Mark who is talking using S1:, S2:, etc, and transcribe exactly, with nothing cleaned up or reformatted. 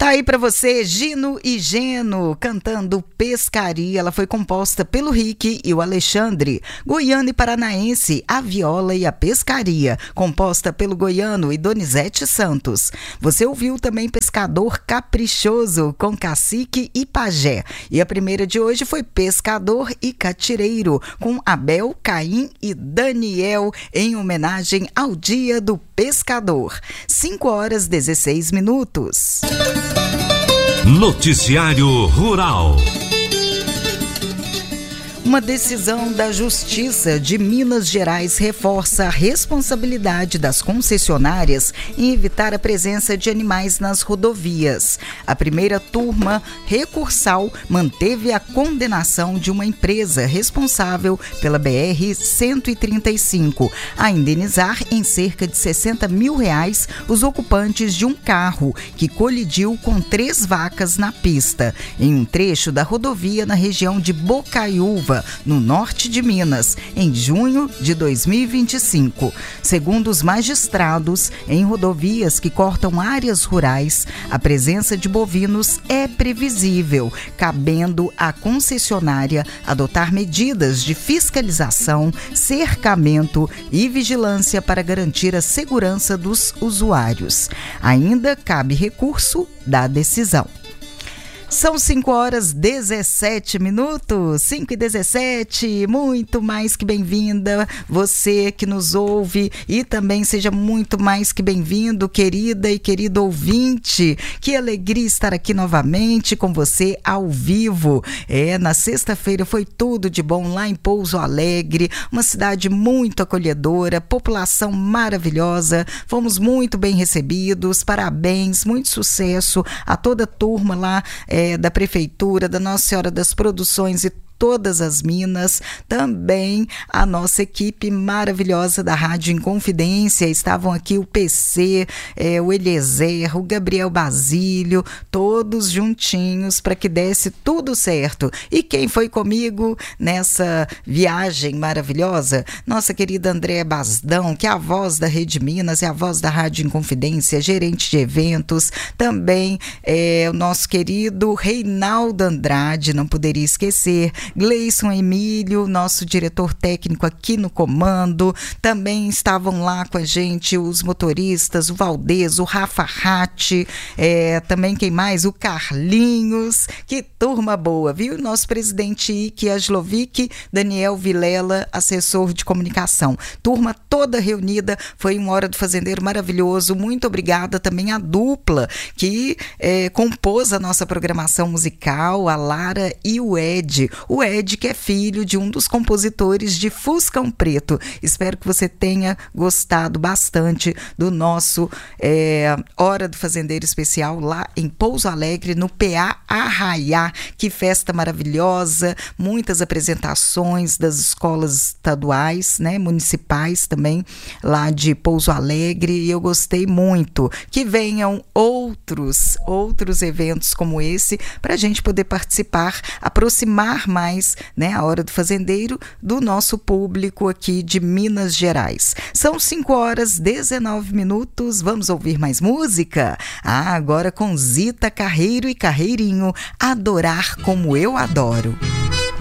S1: Tá aí pra você, Gino e Geno, cantando Pescaria. Ela foi composta pelo Rick e o Alexandre. Goiano e paranaense, A Viola e a Pescaria, composta pelo goiano e Donizete Santos. Você ouviu também Pescador Caprichoso, com Cacique e Pajé. E a primeira de hoje foi Pescador e Catireiro, com Abel, Caim e Daniel, em homenagem ao Dia do Pescador. cinco horas e dezesseis minutos.
S2: Noticiário Rural.
S1: Uma decisão da Justiça de Minas Gerais reforça a responsabilidade das concessionárias em evitar a presença de animais nas rodovias. A primeira turma recursal manteve a condenação de uma empresa responsável pela B R cento e trinta e cinco a indenizar em cerca de sessenta mil reais os ocupantes de um carro que colidiu com três vacas na pista, em um trecho da rodovia na região de Bocaiúva, no norte de Minas, em junho de dois mil e vinte e cinco. Segundo os magistrados, em rodovias que cortam áreas rurais, a presença de bovinos é previsível, cabendo à concessionária adotar medidas de fiscalização, cercamento e vigilância para garantir a segurança dos usuários. Ainda cabe recurso da decisão. São cinco horas e dezessete minutos, cinco e dezessete, muito mais que bem-vinda, você que nos ouve, e também seja muito mais que bem-vindo, querida e querido ouvinte. Que alegria estar aqui novamente com você ao vivo. É, na sexta-feira foi tudo de bom lá em Pouso Alegre, uma cidade muito acolhedora, população maravilhosa, fomos muito bem recebidos, parabéns, muito sucesso a toda a turma lá, é, da Prefeitura, da Nossa Senhora das Produções e todas as minas, também a nossa equipe maravilhosa da Rádio Inconfidência. Estavam aqui o P C, é, o Eliezer, o Gabriel Basílio, todos juntinhos para que desse tudo certo. E quem foi comigo nessa viagem maravilhosa? Nossa querida Andréa Basdão, que é a voz da Rede Minas, é a voz da Rádio Inconfidência, gerente de eventos, também é, o nosso querido Reinaldo Andrade, não poderia esquecer, Gleison Emílio, nosso diretor técnico aqui no comando. Também estavam lá com a gente os motoristas, o Valdez, o Rafa Ratti, é, também quem mais? O Carlinhos. Que turma boa, viu? Nosso presidente Ike Aslovic, Daniel Vilela, assessor de comunicação. Turma toda reunida, foi uma Hora do Fazendeiro maravilhoso. Muito obrigada também à dupla que é, compôs a nossa programação musical, a Lara e o Ed. O Ed, que é filho de um dos compositores de Fuscão Preto. Espero que você tenha gostado bastante do nosso é, Hora do Fazendeiro especial lá em Pouso Alegre, no P A Arraiá. Que festa maravilhosa, muitas apresentações das escolas estaduais, né, municipais também, lá de Pouso Alegre, e eu gostei muito. Que venham outros, outros eventos como esse, para a gente poder participar, aproximar mais Mais, né, a Hora do Fazendeiro do nosso público aqui de Minas Gerais. São cinco horas e dezenove minutos, vamos ouvir mais música? Ah, agora com Zita Carreiro e Carreirinho, Adorar Como Eu Adoro.